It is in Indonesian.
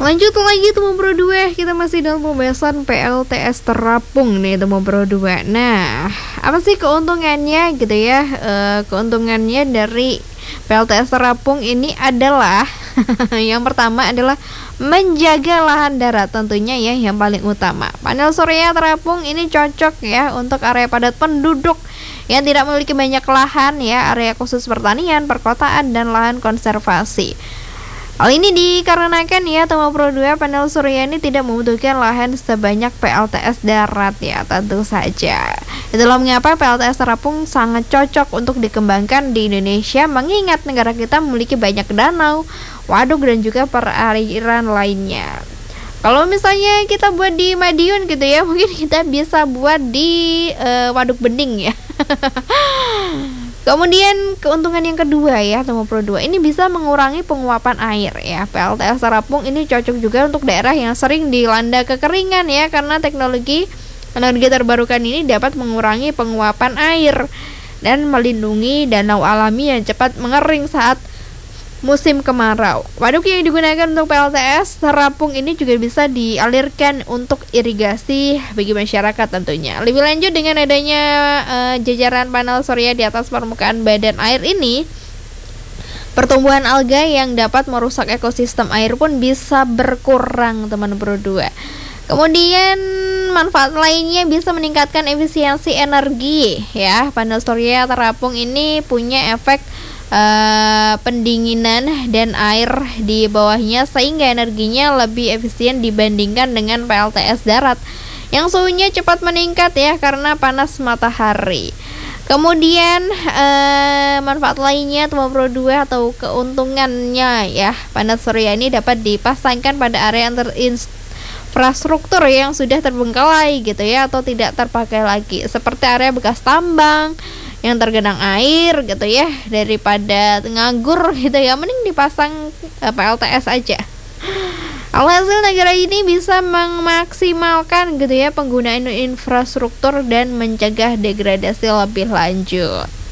Lanjut lagi Temu Bro 2, kita masih dalam pembahasan PLTS terapung nih Temu Bro 2. Nah, apa sih keuntungannya gitu ya? Keuntungannya dari PLTS terapung ini adalah yang pertama adalah menjaga lahan darat tentunya ya, yang paling utama. Panel surya terapung ini cocok ya untuk area padat penduduk yang tidak memiliki banyak lahan ya, area khusus pertanian, perkotaan, dan lahan konservasi. Hal ini dikarenakan ya Temu Bro 2, panel surya ini tidak membutuhkan lahan sebanyak PLTS darat ya, tentu saja. Itulah mengapa PLTS terapung sangat cocok untuk dikembangkan di Indonesia, mengingat negara kita memiliki banyak danau, waduk, dan juga perairan lainnya. Kalau misalnya kita buat di Madiun gitu ya, mungkin kita bisa buat di Waduk Bening ya. Kemudian keuntungan yang kedua ya Temu Bro 2, ini bisa mengurangi penguapan air ya. PLTS terapung ini cocok juga untuk daerah yang sering dilanda kekeringan ya, karena teknologi energi terbarukan ini dapat mengurangi penguapan air dan melindungi danau alami yang cepat mengering saat musim kemarau. Waduk yang digunakan untuk PLTS terapung ini juga bisa dialirkan untuk irigasi bagi masyarakat tentunya. Lebih lanjut, dengan adanya jajaran panel surya di atas permukaan badan air ini, pertumbuhan alga yang dapat merusak ekosistem air pun bisa berkurang Teman Bro 2. Kemudian manfaat lainnya bisa meningkatkan efisiensi energi ya. Panel surya terapung ini punya efek pendinginan dan air di bawahnya, sehingga energinya lebih efisien dibandingkan dengan PLTS darat yang suhunya cepat meningkat ya karena panas matahari. Kemudian manfaat lainnya Temu Bro 2 atau keuntungannya ya, panel surya ini dapat dipasangkan pada area infrastruktur yang sudah terbengkalai gitu ya, atau tidak terpakai lagi, seperti area bekas tambang yang tergenang air gitu ya. Daripada nganggur gitu ya, mending dipasang PLTS aja. Alhasil negara ini bisa memaksimalkan gitu ya penggunaan infrastruktur dan mencegah degradasi lebih lanjut.